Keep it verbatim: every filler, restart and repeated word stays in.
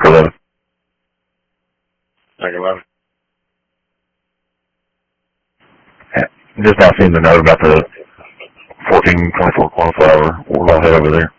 eleven. Tank eleven. Just now seeing the note about the fourteen twenty-four qualifier. We'll all head over there.